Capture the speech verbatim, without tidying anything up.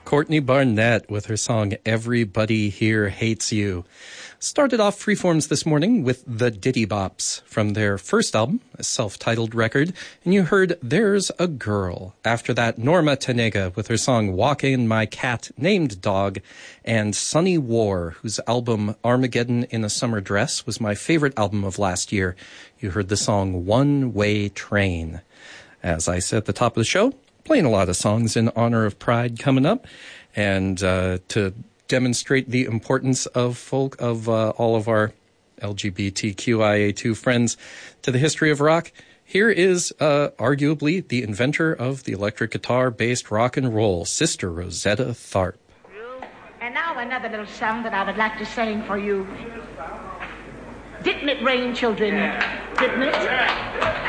Courtney Barnett with her song Everybody Here Hates You. Started off Freeforms this morning with the Ditty Bops from their first album, a self-titled record, and you heard There's a Girl. After that, Norma Tanega with her song Walking My Cat Named Dog, and Sunny War, whose album Armageddon in a Summer Dress was my favorite album of last year. You heard the song One Way Train. As I said at the top of the show, playing a lot of songs in honor of Pride coming up, and uh, to demonstrate the importance of folk of uh, all of our L G B T Q I A two friends to the history of rock. Here is uh, arguably the inventor of the electric guitar-based rock and roll, Sister Rosetta Tharpe. And now another little song that I would like to sing for you. Didn't it rain, children? Didn't it?